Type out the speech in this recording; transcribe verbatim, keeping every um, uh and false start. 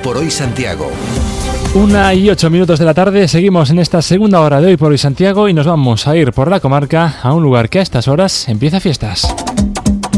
por Hoy Santiago. Una y ocho minutos de la tarde, seguimos en esta segunda hora de Hoy por Hoy Santiago y nos vamos a ir por la comarca a un lugar que a estas horas empieza fiestas.